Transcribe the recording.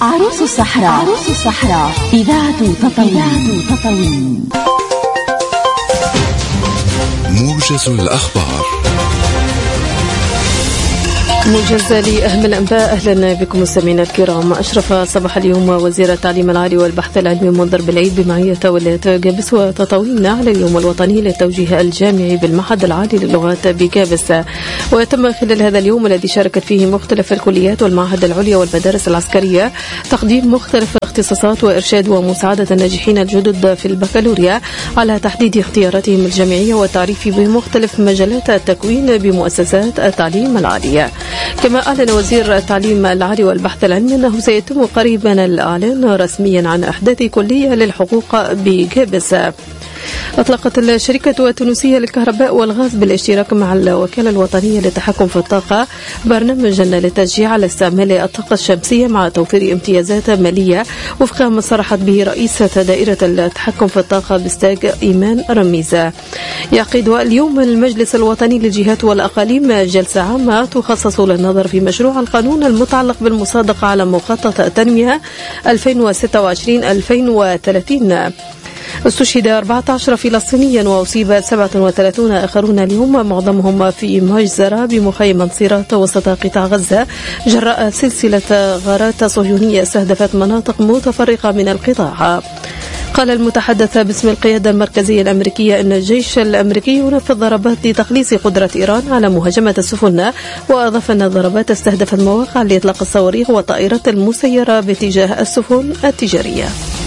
عروس الصحراء إذاعة تطاوين. موجز الأخبار. موجز لأهم الأنباء. أهلا بكم مستمعينا الكرام. أشرف صباح اليوم وزير التعليم العالي والبحث العلمي منذر بالعيد بمعية ولاية جابس وتطاوين على اليوم الوطني للتوجيه الجامعي بالمعهد العالي للغات بجابس. وتم خلال هذا اليوم الذي شاركت فيه مختلف الكليات والمعاهد العليا والمدارس العسكرية تقديم مختلف الاختصاصات وإرشاد ومساعدة الناجحين الجدد في البكالوريا على تحديد اختياراتهم الجامعية والتعريف بمختلف مجالات التكوين بمؤسسات التعليم العالية. كما أعلن وزير التعليم العالي والبحث العلمي أنه سيتم قريبا الإعلان رسميا عن إحداث كلية للحقوق بجابس. أطلقت الشركة التونسية للكهرباء والغاز بالاشتراك مع الوكالة الوطنية للتحكم في الطاقة برنامجا للتشجيع على استعمال الطاقة الشمسية مع توفير امتيازات مالية وفق ما صرحت به رئيسة دائرة التحكم في الطاقة بستاج إيمان رميزة. يعقد اليوم المجلس الوطني للجهات والأقاليم جلسة عامة تخصص للنظر في مشروع القانون المتعلق بالمصادقة على مخطط التنمية 2026-2030. استشهد 14 فلسطينيا وأصيب 37 آخرون اليوم معظمهم في مجزرة بمخيم منصيرات وسط قطاع غزة جراء سلسلة غارات صهيونية استهدفت مناطق متفرقة من القطاع. قال المتحدث باسم القيادة المركزية الأمريكية أن الجيش الأمريكي ينفذ ضربات لتقليص قدرة إيران على مهاجمة السفن، وأضاف أن الضربات استهدفت مواقع لإطلاق الصواريخ والطائرات المسيرة باتجاه السفن التجارية.